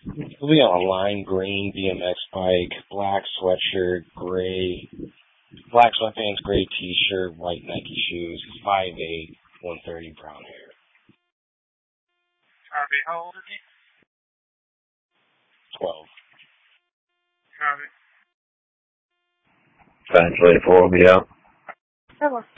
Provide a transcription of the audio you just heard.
He'll be on a lime green BMX bike, black sweatshirt, black sweatpants, gray t-shirt, white Nike shoes, 5'8", 130, brown hair. Copy. How old is he? 12. Copy. 1024 will be out. Hello.